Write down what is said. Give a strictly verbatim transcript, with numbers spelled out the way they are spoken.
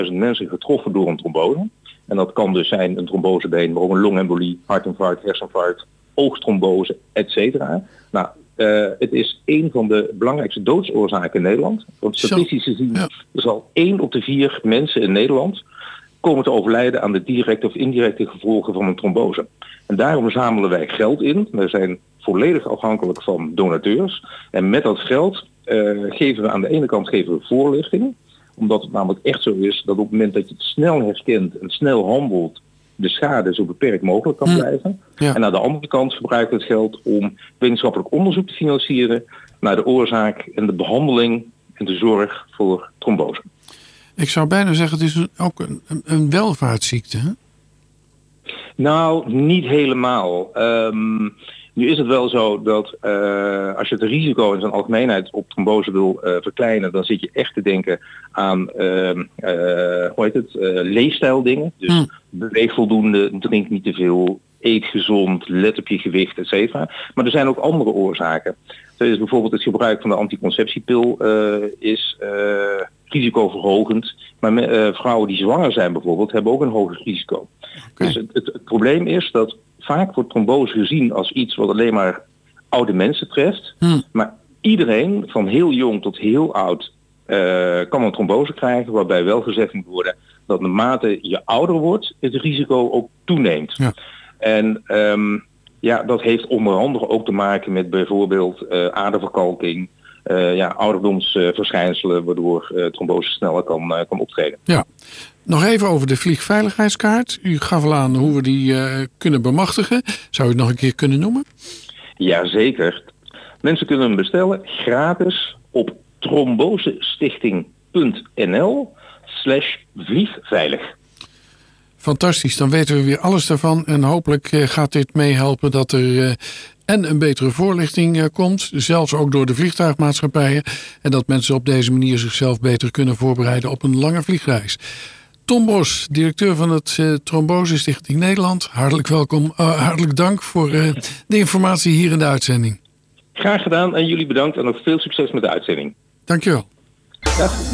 mensen getroffen door een trombose. En dat kan dus zijn een trombosebeen, maar ook een longembolie, hartinfarct, herseninfarct, oogtrombose, et cetera. Nou, uh, het is een van de belangrijkste doodsoorzaken in Nederland. Want statistisch gezien ja. zal één op de vier mensen in Nederland komen te overlijden aan de directe of indirecte gevolgen van een trombose. En daarom zamelen wij geld in. We zijn volledig afhankelijk van donateurs. En met dat geld uh, geven we aan de ene kant geven we voorlichting. Omdat het namelijk echt zo is dat op het moment dat je het snel herkent en snel handelt, de schade zo beperkt mogelijk kan blijven. Ja. En aan de andere kant gebruiken we het geld om wetenschappelijk onderzoek te financieren naar de oorzaak en de behandeling en de zorg voor trombose. Ik zou bijna zeggen, het is een, ook een, een welvaartsziekte, hè? Nou, niet helemaal. Um, nu is het wel zo dat uh, als je het risico in zijn algemeenheid op trombose wil uh, verkleinen, dan zit je echt te denken aan uh, uh, hoe heet het, uh, leefstijldingen. Dus hmm. beweeg voldoende, drink niet te veel, eet gezond, let op je gewicht, et cetera. Maar er zijn ook andere oorzaken. Dus bijvoorbeeld het gebruik van de anticonceptiepil uh, is uh, risicoverhogend. Maar me, uh, vrouwen die zwanger zijn bijvoorbeeld hebben ook een hoger risico. Okay. Dus het, het, het probleem is dat vaak wordt trombose gezien als iets wat alleen maar oude mensen treft. Hmm. Maar iedereen, van heel jong tot heel oud, uh, kan een trombose krijgen. Waarbij wel gezegd moet worden dat naarmate je ouder wordt, het risico ook toeneemt. Ja. En um, ja, dat heeft onder andere ook te maken met bijvoorbeeld uh, aderverkalking. Uh, ja, ouderdomsverschijnselen, uh, waardoor uh, trombose sneller kan, uh, kan optreden. Ja. Nog even over de vliegveiligheidskaart. U gaf al aan hoe we die uh, kunnen bemachtigen. Zou u het nog een keer kunnen noemen? Jazeker. Mensen kunnen hem bestellen gratis op trombosestichting.nl slash vliegveilig. Fantastisch, dan weten we weer alles daarvan. En hopelijk uh, gaat dit meehelpen dat er uh, en een betere voorlichting uh, komt. Zelfs ook door de vliegtuigmaatschappijen. En dat mensen op deze manier zichzelf beter kunnen voorbereiden op een lange vliegreis. Tom Bos, directeur van het uh, Trombose Stichting Nederland. Hartelijk welkom. Uh, hartelijk dank voor uh, de informatie hier in de uitzending. Graag gedaan en jullie bedankt en nog veel succes met de uitzending. Dankjewel. Dag.